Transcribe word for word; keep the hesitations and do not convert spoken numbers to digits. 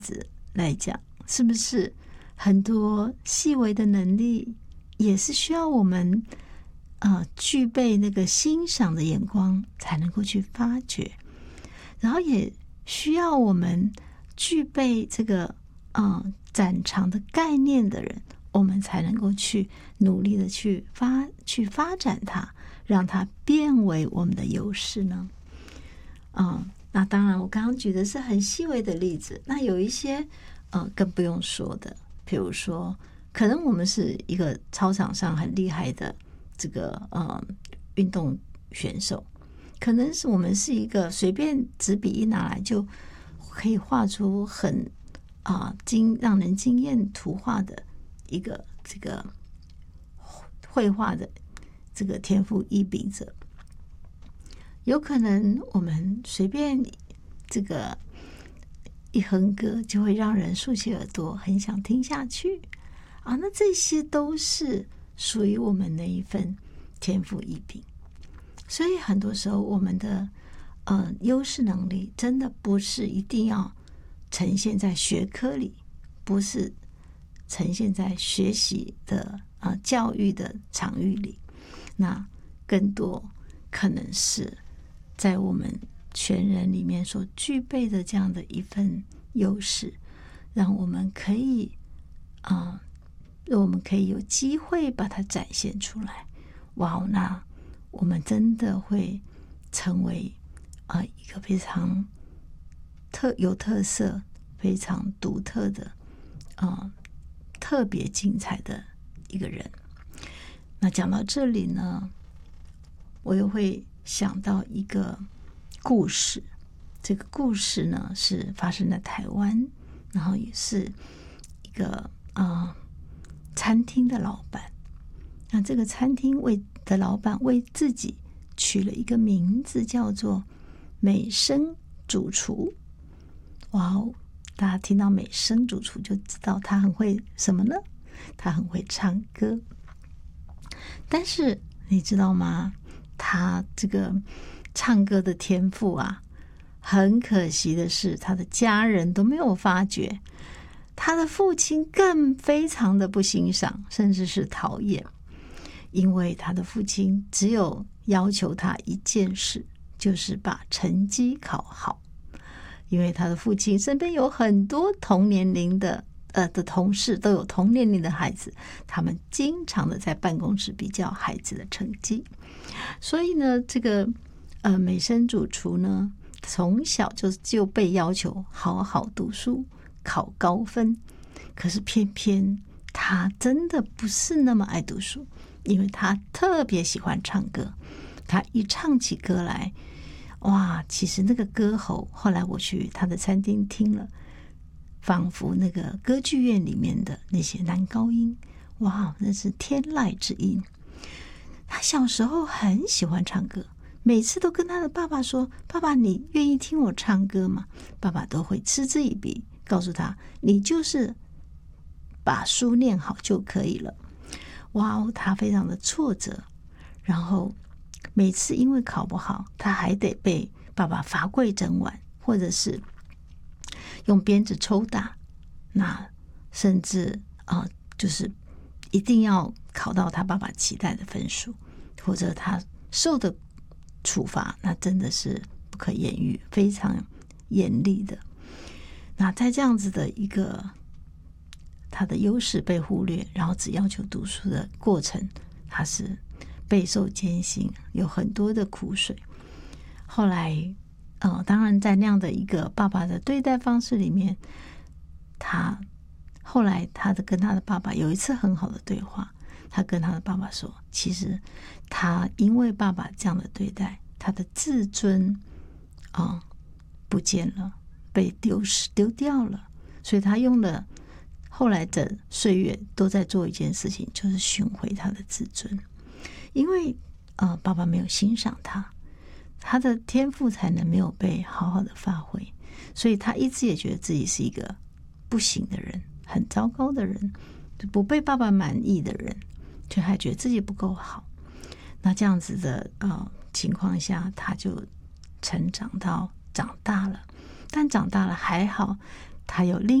子来讲，是不是很多细微的能力也是需要我们呃具备那个欣赏的眼光才能够去发掘，然后也需要我们具备这个呃展长的概念的人，我们才能够去努力的去发去发展它，让它变为我们的优势呢？嗯，那当然，我刚刚举的是很细微的例子，那有一些呃更不用说的，比如说，可能我们是一个操场上很厉害的这个呃运动选手，可能是我们是一个随便纸笔一拿来就可以画出很啊惊让人惊艳图画的一个这个绘画的这个天赋异禀者。有可能我们随便这个一哼歌就会让人竖起耳朵很想听下去啊，那这些都是属于我们的一份天赋异禀。所以很多时候我们的呃优势能力真的不是一定要呈现在学科里，不是呈现在学习的呃教育的场域里，那更多可能是在我们全人里面所具备的这样的一份优势，让我们可以啊、呃，让我们可以有机会把它展现出来。哇，那我们真的会成为啊、呃、一个非常特有特色、非常独特的啊、呃、特别精彩的一个人。那讲到这里呢，我又会想到一个故事，这个故事呢是发生在台湾，然后也是一个啊、呃、餐厅的老板。那这个餐厅为的老板为自己取了一个名字，叫做美声主厨。哇哦！大家听到美声主厨就知道他很会什么呢？他很会唱歌。但是你知道吗？他这个唱歌的天赋啊，很可惜的是，他的家人都没有发觉，他的父亲更非常的不欣赏，甚至是讨厌，因为他的父亲只有要求他一件事，就是把成绩考好。因为他的父亲身边有很多同年龄的呃的同事，都有同年龄的孩子，他们经常的在办公室比较孩子的成绩，所以呢，这个呃美声主厨呢，从小就就被要求好好读书，考高分。可是偏偏他真的不是那么爱读书，因为他特别喜欢唱歌。他一唱起歌来，哇，其实那个歌喉，后来我去他的餐厅听了，仿佛那个歌剧院里面的那些男高音，哇，那是天籁之音。他小时候很喜欢唱歌，每次都跟他的爸爸说：“爸爸，你愿意听我唱歌吗？”爸爸都会嗤之以鼻，告诉他：“你就是把书念好就可以了。”哇哦，他非常的挫折，然后每次因为考不好，他还得被爸爸罚跪整晚，或者是用鞭子抽打，那甚至啊、呃，就是一定要考到他爸爸期待的分数，或者他受的处罚，那真的是不可言喻，非常严厉的。那在这样子的一个他的优势被忽略，然后只要求读书的过程，他是备受艰辛，有很多的苦水。后来呃，当然在那样的一个爸爸的对待方式里面，他后来他的跟他的爸爸有一次很好的对话，他跟他的爸爸说，其实他因为爸爸这样的对待，他的自尊啊、呃、不见了，被丢失丢掉了，所以他用了后来的岁月都在做一件事情，就是寻回他的自尊。因为呃，爸爸没有欣赏他，他的天赋才能没有被好好的发挥，所以他一直也觉得自己是一个不行的人，很糟糕的人，不被爸爸满意的人，就还觉得自己不够好。那这样子的呃情况下，他就成长到长大了，但长大了还好， 他有另